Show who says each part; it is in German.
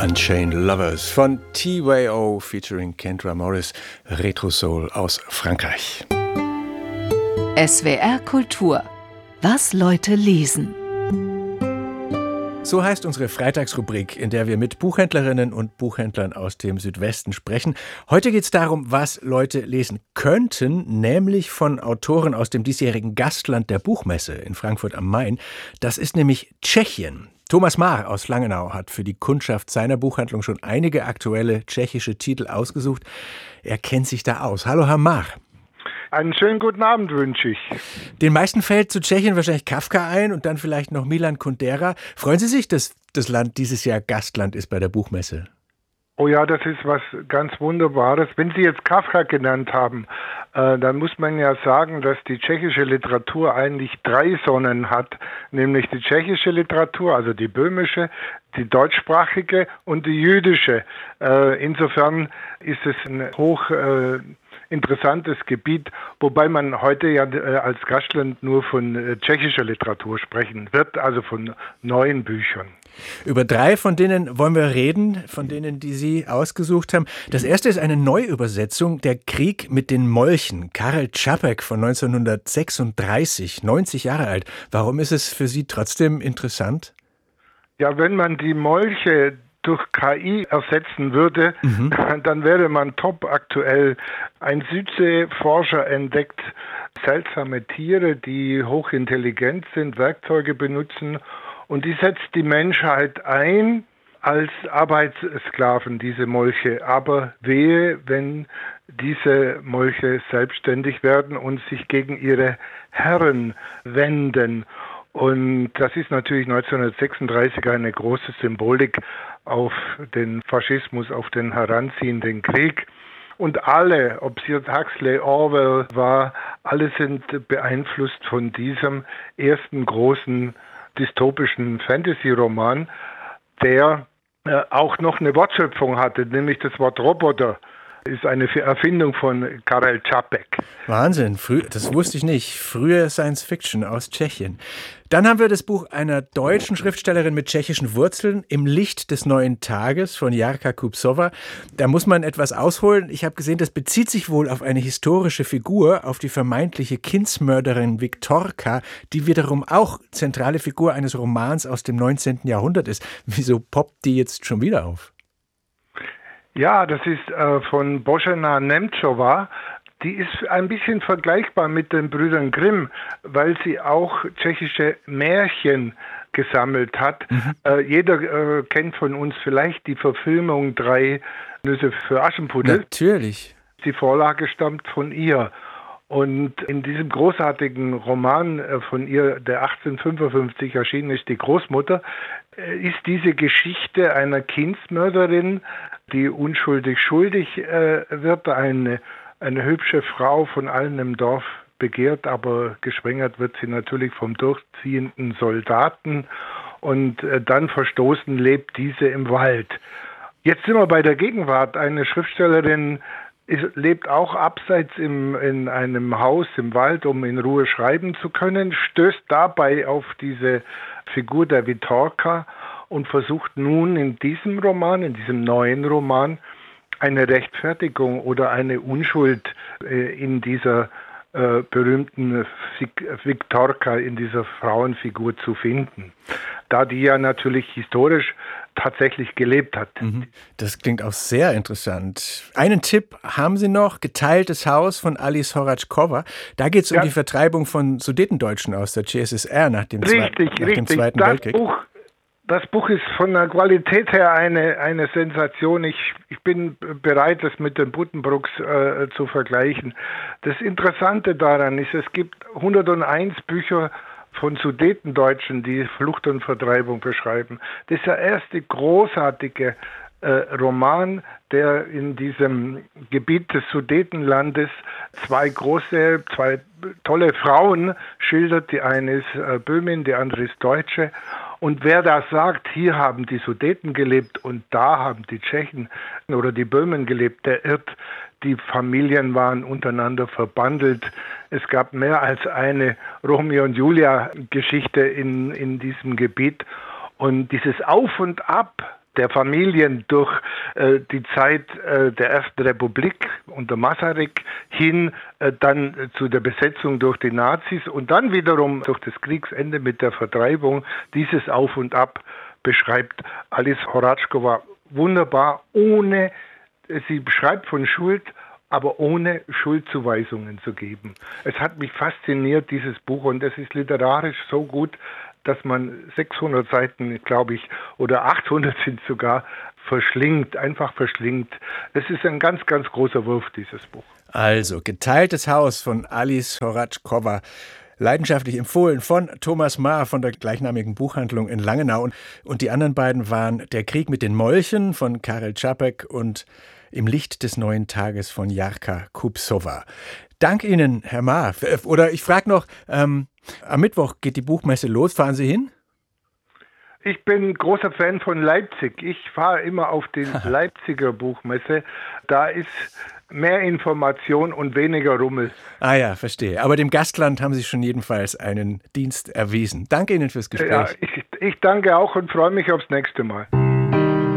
Speaker 1: Unchained Lovers von TYO featuring Kendra Morris, Retro Soul aus Frankreich.
Speaker 2: SWR Kultur. Was Leute lesen.
Speaker 1: So heißt unsere Freitagsrubrik, in der wir mit Buchhändlerinnen und Buchhändlern aus dem Südwesten sprechen. Heute geht es darum, was Leute lesen könnten, nämlich von Autoren aus dem diesjährigen Gastland der Buchmesse in Frankfurt am Main. Das ist nämlich Tschechien. Thomas Maar aus Langenau hat für die Kundschaft seiner Buchhandlung schon einige aktuelle tschechische Titel ausgesucht. Er kennt sich da aus. Hallo, Herr Maar.
Speaker 3: Einen schönen guten Abend wünsche ich.
Speaker 1: Den meisten fällt zu Tschechien wahrscheinlich Kafka ein und dann vielleicht noch Milan Kundera. Freuen Sie sich, dass das Land dieses Jahr Gastland ist bei der Buchmesse?
Speaker 3: Oh ja, das ist was ganz Wunderbares. Wenn Sie jetzt Kafka genannt haben, dann muss man ja sagen, dass die tschechische Literatur eigentlich 3 Sonnen hat, nämlich die tschechische Literatur, also die böhmische, die deutschsprachige und die jüdische. Insofern ist es ein hoch interessantes Gebiet, wobei man heute ja als Gastland nur von tschechischer Literatur sprechen wird, also von neuen Büchern.
Speaker 1: Über 3 von denen wollen wir reden, von denen, die Sie ausgesucht haben. Das erste ist eine Neuübersetzung, Der Krieg mit den Molchen. Karel Čapek von 1936, 90 Jahre alt. Warum ist es für Sie trotzdem interessant?
Speaker 3: Ja, wenn man die Molche durch KI ersetzen würde, dann wäre man top aktuell. Ein Südseeforscher entdeckt seltsame Tiere, die hochintelligent sind, Werkzeuge benutzen, und die setzt die Menschheit ein als Arbeitssklaven, diese Molche. Aber wehe, wenn diese Molche selbstständig werden und sich gegen ihre Herren wenden. Und das ist natürlich 1936 eine große Symbolik auf den Faschismus, auf den heranziehenden Krieg. Und alle, ob es jetzt Huxley, Orwell war, alle sind beeinflusst von diesem ersten großen dystopischen Fantasy-Roman, der auch noch eine Wortschöpfung hatte, nämlich das Wort Roboter. Ist eine Erfindung von Karel Čapek.
Speaker 1: Wahnsinn, das wusste ich nicht. Frühe Science-Fiction aus Tschechien. Dann haben wir das Buch einer deutschen Schriftstellerin mit tschechischen Wurzeln, Im Licht des neuen Tages von Jarka Kupsova. Da muss man etwas ausholen. Ich habe gesehen, das bezieht sich wohl auf eine historische Figur, auf die vermeintliche Kindsmörderin Viktorka, die wiederum auch zentrale Figur eines Romans aus dem 19. Jahrhundert ist. Wieso poppt die jetzt schon wieder auf?
Speaker 3: Ja, das ist von Božena Němcová. Die ist ein bisschen vergleichbar mit den Brüdern Grimm, weil sie auch tschechische Märchen gesammelt hat. Jeder kennt von uns vielleicht die Verfilmung 3 Nüsse für Aschenputtel.
Speaker 1: Natürlich.
Speaker 3: Die Vorlage stammt von ihr. Und in diesem großartigen Roman von ihr, der 1855 erschienen ist, Die Großmutter, ist diese Geschichte einer Kindsmörderin, die unschuldig schuldig wird, eine hübsche Frau, von allen im Dorf begehrt, aber geschwängert wird sie natürlich vom durchziehenden Soldaten, und dann verstoßen lebt diese im Wald. Jetzt sind wir bei der Gegenwart. Eine Schriftstellerin lebt auch abseits in einem Haus im Wald, um in Ruhe schreiben zu können, stößt dabei auf diese Figur der Viktorka und versucht nun in diesem Roman, in diesem neuen Roman, eine Rechtfertigung oder eine Unschuld in dieser berühmten Viktorka, in dieser Frauenfigur zu finden, da die ja natürlich historisch tatsächlich gelebt hat.
Speaker 1: Das klingt auch sehr interessant. Einen Tipp haben Sie noch, Geteiltes Haus von Alice Horáčková. Da geht es um die Vertreibung von Sudetendeutschen aus der CSSR nach dem Zweiten Weltkrieg.
Speaker 3: Das Buch ist von der Qualität her eine Sensation. Ich bin bereit, das mit den Buddenbrooks zu vergleichen. Das Interessante daran ist, es gibt 101 Bücher von Sudetendeutschen, die Flucht und Vertreibung beschreiben. Das ist der erste großartige Roman, der in diesem Gebiet des Sudetenlandes zwei tolle Frauen schildert. Die eine ist Böhmin, die andere ist Deutsche. Und wer da sagt, hier haben die Sudeten gelebt und da haben die Tschechen oder die Böhmen gelebt, der irrt. Die Familien waren untereinander verbandelt. Es gab mehr als eine Romeo und Julia Geschichte in diesem Gebiet. Und dieses Auf und Ab der Familien durch die Zeit der Ersten Republik unter Masaryk hin, dann zu der Besetzung durch die Nazis und dann wiederum durch das Kriegsende mit der Vertreibung, dieses Auf und Ab beschreibt Alice Horatschkova wunderbar, sie beschreibt von Schuld, aber ohne Schuldzuweisungen zu geben. Es hat mich fasziniert, dieses Buch, und es ist literarisch so gut, dass man 600 Seiten, glaube ich, oder 800 sind sogar, einfach verschlingt. Es ist ein ganz, ganz großer Wurf, dieses Buch.
Speaker 1: Also, Geteiltes Haus von Alice Horatschkova. Leidenschaftlich empfohlen von Thomas Maar von der gleichnamigen Buchhandlung in Langenau. Und die anderen beiden waren Der Krieg mit den Molchen von Karel Čapek und Im Licht des neuen Tages von Jarka Kupsova. Dank Ihnen, Herr Maar. Oder ich frage noch, am Mittwoch geht die Buchmesse los. Fahren Sie hin?
Speaker 3: Ich bin großer Fan von Leipzig. Ich fahre immer auf die Leipziger Buchmesse. Da ist mehr Information und weniger Rummel.
Speaker 1: Ah ja, verstehe. Aber dem Gastland haben Sie schon jedenfalls einen Dienst erwiesen. Danke Ihnen fürs Gespräch.
Speaker 3: Ja, ich danke auch und freue mich aufs nächste Mal.